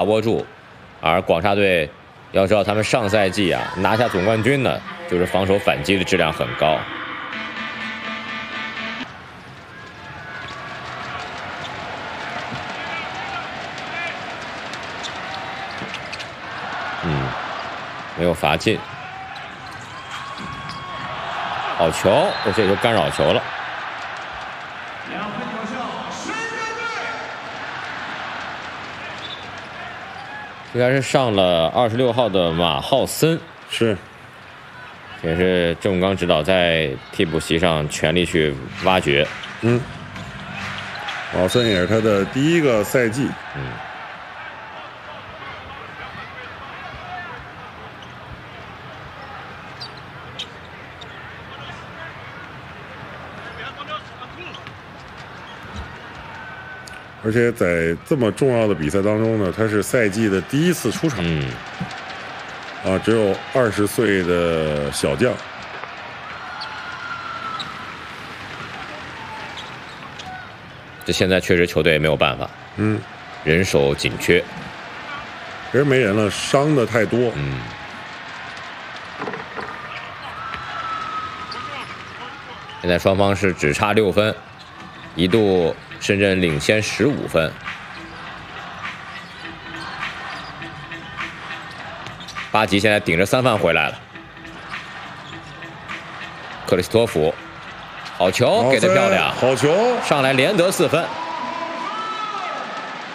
把握住。而广厦队要知道，他们上赛季啊拿下总冠军呢，就是防守反击的质量很高。没有罚进。好球，这就干扰球了。应该是上了26号的马浩森， 是， 也是郑永刚指导在替补席上全力去挖掘。 马浩森也是他的第一个赛季。而且在这么重要的比赛当中呢，他是赛季的第一次出场。只有20岁的小将。 这现在确实球队没有办法。人手紧缺， 人没人了，伤的太多。 现在双方是只差6分，一度深圳领先15分。巴吉现在顶着3犯回来了，克里斯托弗，好球给得漂亮， 好球， 上来连得4分。